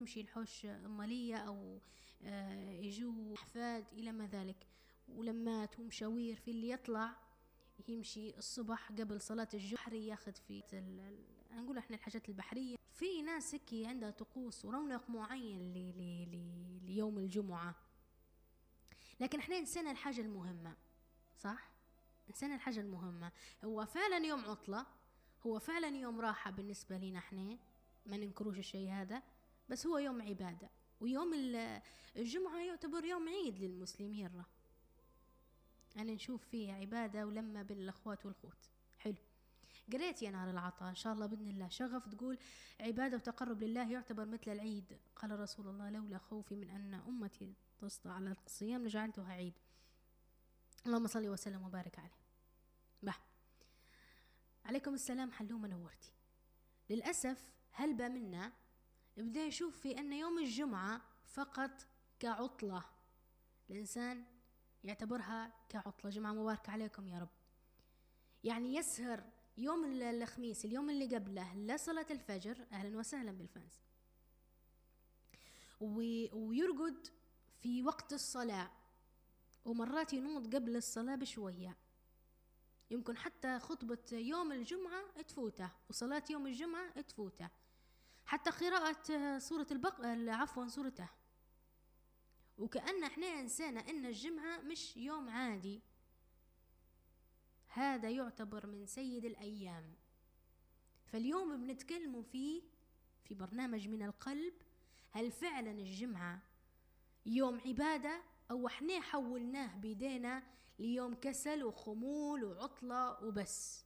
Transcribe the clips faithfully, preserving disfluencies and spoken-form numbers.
يمشي الحوش أمالية أو يجوا أحفاد إلى ما ذلك، ولمات ومشاوير. في اللي يطلع يمشي الصبح قبل صلاة الجمعة ياخذ في نقول احنا الحاجات البحرية. في ناس هيك عندها طقوس ورونق معين لي لي لي ليوم الجمعة. لكن احنا نسينا الحاجة المهمة، صح؟ نسينا الحاجة المهمة. هو فعلا يوم عطلة، هو فعلا يوم راحة بالنسبة لنا احنا، ما ننكروش الشيء هذا، بس هو يوم عبادة. ويوم الجمعة يعتبر يوم عيد للمسلمين، أنا نشوف فيه عبادة ولما بين الأخوات والأخوت. حلو. قريت يا نار العطاء إن شاء الله بإذن الله شغف، تقول عبادة وتقرب لله يعتبر مثل العيد. قال رسول الله لولا خوفي من أن أمتي تصدع على الصيام لجعلتها عيد. اللهم صل وسلم وبارك عليه. به. عليكم السلام، حلومة نورتي. للأسف هلبة منا بدأ يشوف في أن يوم الجمعة فقط كعطلة، الإنسان يعتبرها كعطلة. جمعة مباركة عليكم يا رب. يعني يسهر يوم الخميس اليوم اللي قبله لصلاة الفجر، أهلا وسهلا بالفانس، ويرقد في وقت الصلاة، ومرات ينوض قبل الصلاة بشوية، يمكن حتى خطبة يوم الجمعة تفوته وصلاة يوم الجمعة تفوته، حتى قراءة سورة البقرة عفوا سورته. وكأن احنا نسينا ان الجمعة مش يوم عادي، هذا يعتبر من سيد الأيام. فاليوم بنتكلموا فيه في برنامج من القلب، هل فعلا الجمعة يوم عبادة أو احنا حولناه بيدينا ليوم كسل وخمول وعطلة وبس؟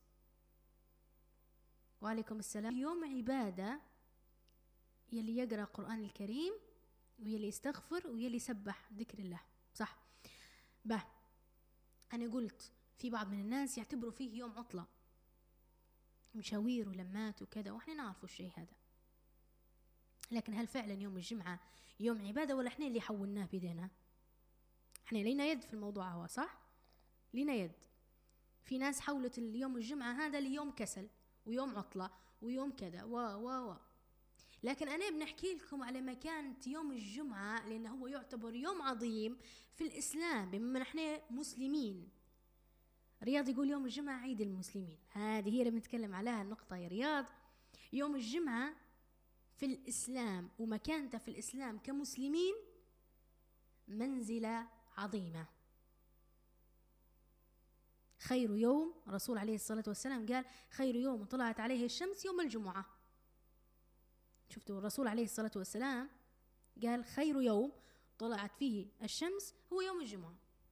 وعليكم السلام. يوم عبادة يلي يقرأ قرآن الكريم ويلي يستغفر ويلي يسبح ذكر الله، صح؟ به أنا قلت في بعض من الناس يعتبروا فيه يوم عطلة، مشاوير ولمات وكذا، وإحنا نعرفوا الشيء هذا. لكن هل فعلا يوم الجمعة يوم عبادة ولا إحنا اللي حولناه بيدينا؟ إحنا لينا يد في الموضوع هو، صح؟ لينا يد. في ناس حولت اليوم الجمعة هذا ليوم كسل ويوم عطلة ويوم كذا و و و لكن أنا بنحكي لكم على مكانة يوم الجمعة، لأنه هو يعتبر يوم عظيم في الإسلام بما نحن مسلمين. رياض يقول يوم الجمعة عيد المسلمين، هذه هي اللي بنتكلم عليها النقطة يا رياض. يوم الجمعة في الإسلام ومكانته في الإسلام كمسلمين منزلة عظيمة. خير يوم، رسول عليه الصلاة والسلام قال خير يوم طلعت عليه الشمس يوم الجمعة. شفتوا الرسول عليه الصلاة والسلام قال خير يوم طلعت فيه الشمس هو يوم الجمعة.